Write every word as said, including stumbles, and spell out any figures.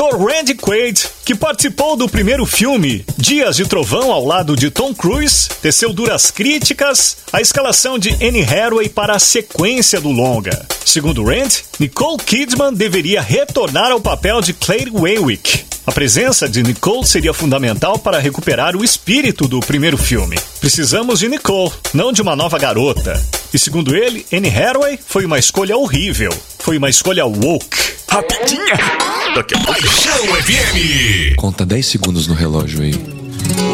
ator Randy Quaid, que participou do primeiro filme Dias de Trovão ao lado de Tom Cruise, teceu duras críticas à escalação de Anne Hathaway para a sequência do longa. Segundo Rand, Nicole Kidman deveria retornar ao papel de Claire Waywick. A presença de Nicole seria fundamental para recuperar o espírito do primeiro filme. Precisamos de Nicole, não de uma nova garota. E segundo ele, Anne Hathaway foi uma escolha horrível. Foi uma escolha woke. Rapidinha! Paixão F M! Conta dez segundos no relógio aí.